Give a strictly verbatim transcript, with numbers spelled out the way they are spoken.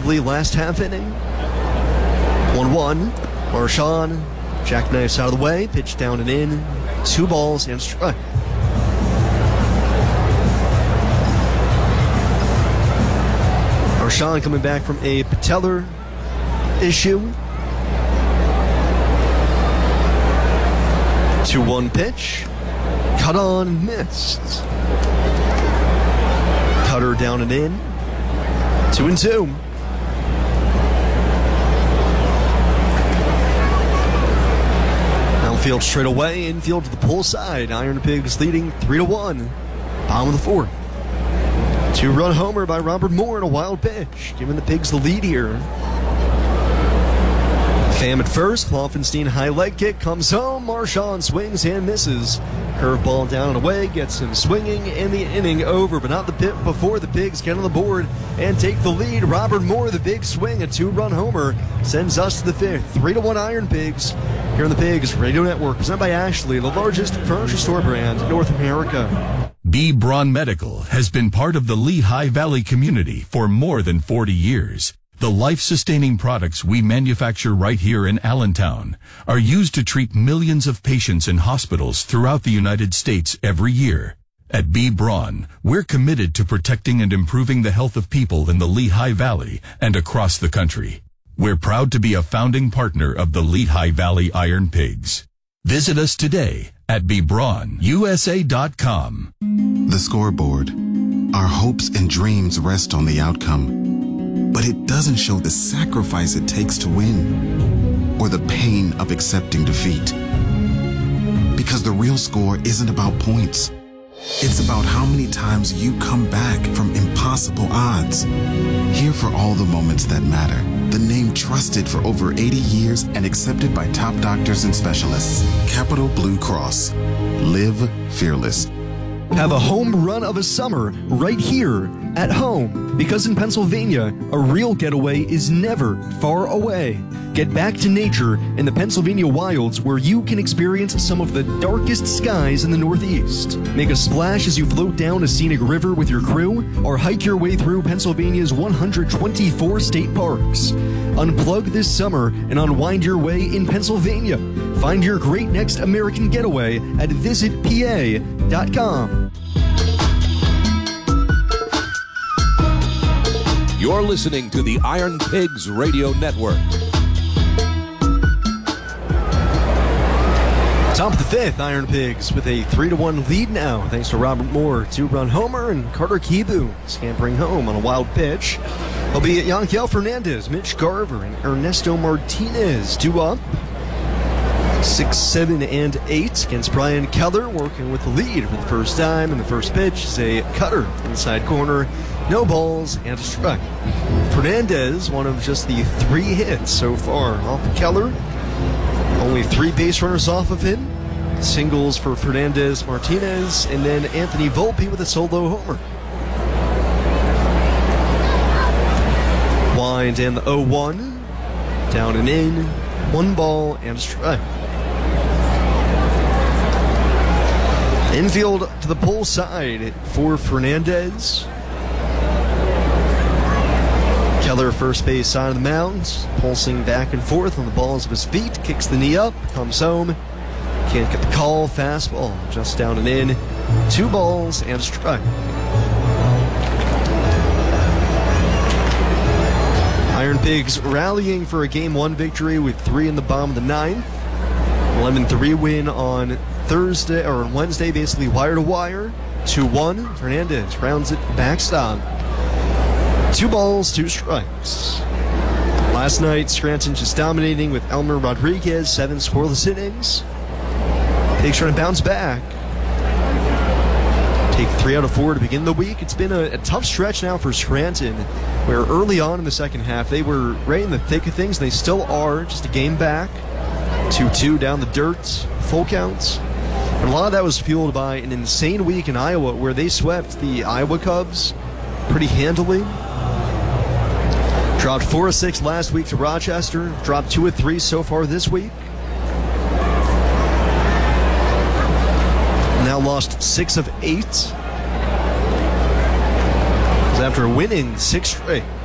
respectively, last half inning. one one. Marshawn jackknifes out of the way, pitch down and in. Two balls and a strike. Marshawn coming back from a patellar issue. two one pitch. Cut on, missed. Cutter down and in. Two and two. Outfield straight away, infield to the pull side. Iron Pigs leading three to one. Bottom of the fourth. Two-run homer by Robert Moore in a wild pitch, giving the Pigs the lead here. Pham at first. Kloffenstein high leg kick comes home. Marshawn swings and misses. Curveball down and away gets him swinging, and the inning over, but not the pit before the Pigs get on the board and take the lead. Robert Moore, the big swing, a two-run homer, sends us to the fifth. Three to one Iron Pigs here on the Pigs Radio Network, presented by Ashley, the largest furniture store brand in North America. B. Braun Medical has been part of the Lehigh Valley community for more than forty years. The life-sustaining products we manufacture right here in Allentown are used to treat millions of patients in hospitals throughout the United States every year. At B. Braun, we're committed to protecting and improving the health of people in the Lehigh Valley and across the country. We're proud to be a founding partner of the Lehigh Valley Iron Pigs. Visit us today at b braun u s a dot com. The scoreboard. Our hopes and dreams rest on the outcome. But it doesn't show the sacrifice it takes to win, or the pain of accepting defeat. Because the real score isn't about points. It's about how many times you come back from impossible odds. Here for all the moments that matter. The name trusted for over eighty years and accepted by top doctors and specialists. Capital Blue Cross. Live fearless. Have a home run of a summer right here at home, because in Pennsylvania, a real getaway is never far away. Get back to nature in the Pennsylvania wilds, where you can experience some of the darkest skies in the Northeast. Make a splash as you float down a scenic river with your crew, or hike your way through Pennsylvania's one hundred twenty-four state parks. Unplug this summer and unwind your way in Pennsylvania. Find your great next American getaway at visit p a dot com. You're listening to the Iron Pigs Radio Network. Top of the fifth, Iron Pigs with a three to one lead now, thanks to Robert Moore, two-run homer, and Carter Kibu scampering home on a wild pitch. He'll be at Yanquiel Fernandez, Mitch Garver, and Ernesto Martinez, two up. Six, seven, and eight against Brian Keller, working with the lead for the first time. And the first pitch is a cutter inside corner. No balls and a strike. Fernandez, one of just the three hits so far off of Keller. Only three base runners off of him. Singles for Fernandez, Martinez, and then Anthony Volpe with a solo homer. Wind and the oh one. Down and in. One ball and a strike. Infield to the pull side for Fernandez. Keller first base side of the mound, pulsing back and forth on the balls of his feet, kicks the knee up, comes home, can't get the call, fastball, just down and in, two balls and a strike. Iron Pigs rallying for a game one victory with three in the bottom of the ninth. eleven three win on Thursday, or on Wednesday, basically wire to wire, two one. Fernandez rounds it backstop. Two balls, two strikes. Last night, Scranton just dominating with Elmer Rodriguez, seven scoreless innings. Pigs trying to bounce back. Take three out of four to begin the week. It's been a, a tough stretch now for Scranton, where early on in the second half, they were right in the thick of things. They still are, just a game back. two two down the dirt, full counts. And a lot of that was fueled by an insane week in Iowa, where they swept the Iowa Cubs pretty handily. Dropped four of six last week to Rochester. Dropped two of three so far this week. Now lost six of eight. After winning six straight.